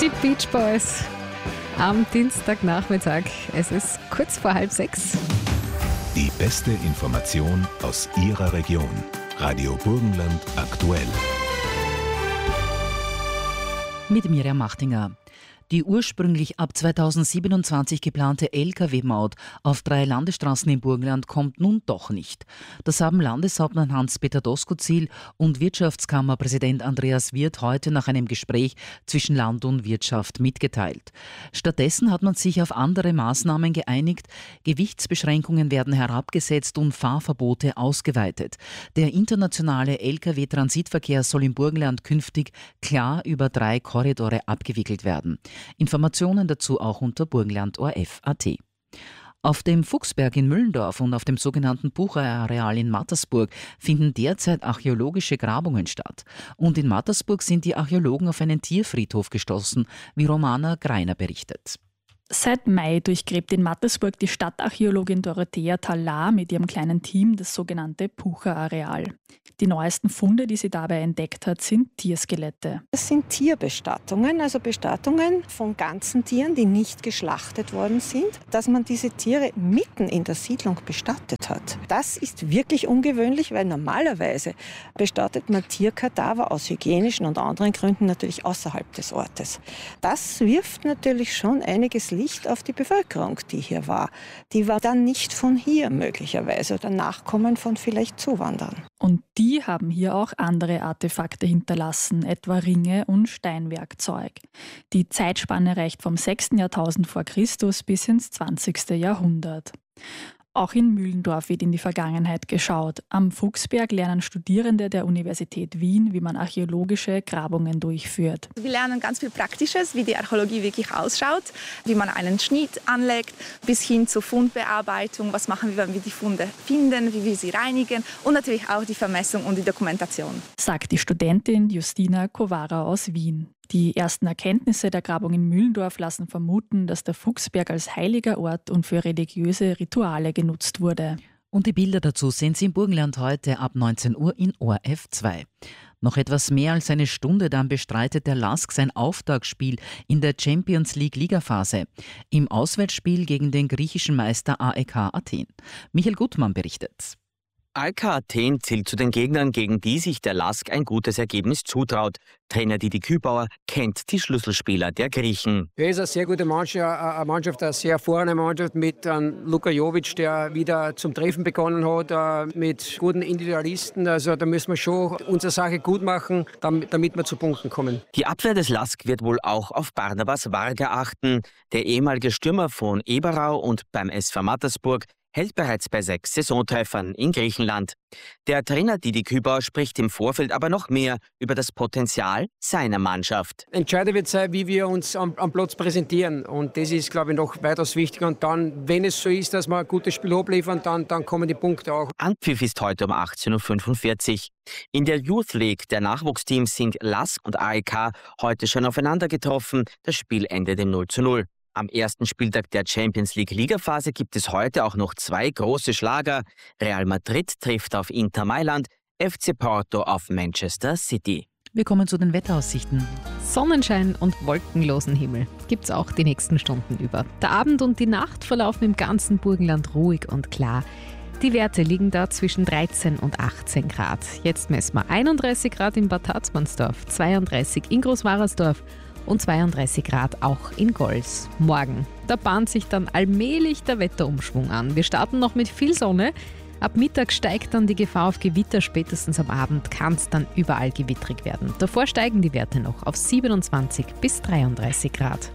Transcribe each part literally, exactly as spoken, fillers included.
Die Beach Boys am Dienstagnachmittag. Es ist kurz vor halb sechs. Die beste Information aus Ihrer Region. Radio Burgenland aktuell. Mit Miriam Machtinger. Die ursprünglich ab zweitausendsiebenundzwanzig geplante L K W-Maut auf drei Landesstraßen im Burgenland kommt nun doch nicht. Das haben Landeshauptmann Hans-Peter Doskozil und Wirtschaftskammerpräsident Andreas Wirth heute nach einem Gespräch zwischen Land und Wirtschaft mitgeteilt. Stattdessen hat man sich auf andere Maßnahmen geeinigt. Gewichtsbeschränkungen werden herabgesetzt und Fahrverbote ausgeweitet. Der internationale L K W-Transitverkehr soll im Burgenland künftig klar über drei Korridore abgewickelt werden. Informationen dazu auch unter burgenland punkt o r f punkt a t. Auf dem Fuchsberg in Müllendorf und auf dem sogenannten Bucherareal in Mattersburg finden derzeit archäologische Grabungen statt. Und in Mattersburg sind die Archäologen auf einen Tierfriedhof gestoßen, wie Romana Greiner berichtet. Seit Mai durchgräbt in Mattersburg die Stadtarchäologin Dorothea Tallar mit ihrem kleinen Team das sogenannte Bucherareal. Die neuesten Funde, die sie dabei entdeckt hat, sind Tierskelette. Das sind Tierbestattungen, also Bestattungen von ganzen Tieren, die nicht geschlachtet worden sind, dass man diese Tiere mitten in der Siedlung bestattet hat. Das ist wirklich ungewöhnlich, weil normalerweise bestattet man Tierkadaver aus hygienischen und anderen Gründen natürlich außerhalb des Ortes. Das wirft natürlich schon einiges Licht auf die Bevölkerung, die hier war. Die war dann nicht von hier möglicherweise oder Nachkommen von vielleicht Zuwanderern. Und die haben hier auch andere Artefakte hinterlassen, etwa Ringe und Steinwerkzeug. Die Zeitspanne reicht vom sechsten Jahrtausend vor Christus bis ins zwanzigste Jahrhundert. Auch in Mühlendorf wird in die Vergangenheit geschaut. Am Fuchsberg lernen Studierende der Universität Wien, wie man archäologische Grabungen durchführt. Wir lernen ganz viel Praktisches, wie die Archäologie wirklich ausschaut, wie man einen Schnitt anlegt, bis hin zur Fundbearbeitung. Was machen wir, wenn wir die Funde finden, wie wir sie reinigen und natürlich auch die Vermessung und die Dokumentation. Sagt die Studentin Justina Kowara aus Wien. Die ersten Erkenntnisse der Grabung in Mühlendorf lassen vermuten, dass der Fuchsberg als heiliger Ort und für religiöse Rituale genutzt wurde. Und die Bilder dazu sehen Sie im Burgenland heute ab neunzehn Uhr in O R F zwei. Noch etwas mehr als eine Stunde, dann bestreitet der L A S K sein Auftaktspiel in der Champions League Ligaphase im Auswärtsspiel gegen den griechischen Meister A E K Athen. Michael Gutmann berichtet. A E K Athen zählt zu den Gegnern, gegen die sich der L A S K ein gutes Ergebnis zutraut. Trainer Didi Kübauer kennt die Schlüsselspieler der Griechen. Er ist eine sehr gute Mannschaft, eine Mannschaft, eine sehr erfahrene Mannschaft mit Luka Jovic, der wieder zum Treffen begonnen hat, mit guten Individualisten. Also da müssen wir schon unsere Sache gut machen, damit wir zu Punkten kommen. Die Abwehr des L A S K wird wohl auch auf Barnabas Varga achten. Der ehemalige Stürmer von Eberau und beim S V Mattersburg hält bereits bei sechs Saisontreffern in Griechenland. Der Trainer Didi Kübauer spricht im Vorfeld aber noch mehr über das Potenzial seiner Mannschaft. Entscheidend wird sein, wie wir uns am, am Platz präsentieren. Und das ist, glaube ich, noch weitaus wichtiger. Und dann, wenn es so ist, dass wir ein gutes Spiel abliefern, dann, dann kommen die Punkte auch. Anpfiff ist heute um achtzehn Uhr fünfundvierzig. In der Youth League der Nachwuchsteams sind L A S K und A E K heute schon aufeinander getroffen. Das Spiel endet im null zu null. Am ersten Spieltag der Champions League Ligaphase gibt es heute auch noch zwei große Schlager. Real Madrid trifft auf Inter Mailand, F C Porto auf Manchester City. Wir kommen zu den Wetteraussichten. Sonnenschein und wolkenlosen Himmel gibt's auch die nächsten Stunden über. Der Abend und die Nacht verlaufen im ganzen Burgenland ruhig und klar. Die Werte liegen da zwischen dreizehn und achtzehn Grad. Jetzt messen wir einunddreißig Grad in Bad Harzmannsdorf, zweiunddreißig in Großmarersdorf und zweiunddreißig Grad auch in Gols. Morgen, da bahnt sich dann allmählich der Wetterumschwung an. Wir starten noch mit viel Sonne. Ab Mittag steigt dann die Gefahr auf Gewitter. Spätestens am Abend kann es dann überall gewittrig werden. Davor steigen die Werte noch auf siebenundzwanzig bis dreiunddreißig Grad.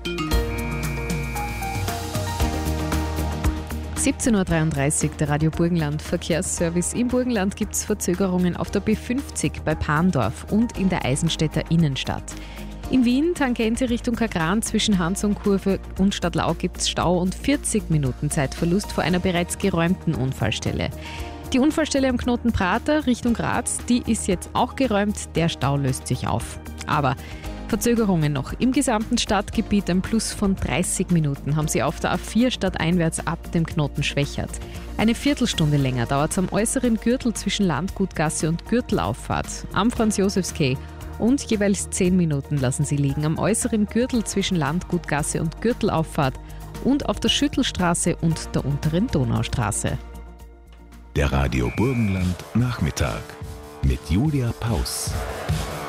siebzehn Uhr dreiunddreißig, der Radio Burgenland Verkehrsservice. Im Burgenland gibt es Verzögerungen auf der B fünfzig bei Pandorf und in der Eisenstädter Innenstadt. In Wien, Tangente Richtung Kagran zwischen Hansung-Kurve und Stadtlau gibt es Stau und vierzig Minuten Zeitverlust vor einer bereits geräumten Unfallstelle. Die Unfallstelle am Knoten Prater Richtung Graz, die ist jetzt auch geräumt, der Stau löst sich auf. Aber Verzögerungen noch. Im gesamten Stadtgebiet ein Plus von dreißig Minuten haben sie auf der A vier stadteinwärts ab dem Knoten Schwächert. Eine Viertelstunde länger dauert es am äußeren Gürtel zwischen Landgutgasse und Gürtelauffahrt, am Franz-Josefs-Quai und jeweils zehn Minuten lassen sie liegen am äußeren Gürtel zwischen Landgutgasse und Gürtelauffahrt und auf der Schüttelstraße und der unteren Donaustraße. Der Radio Burgenland Nachmittag mit Julia Paus.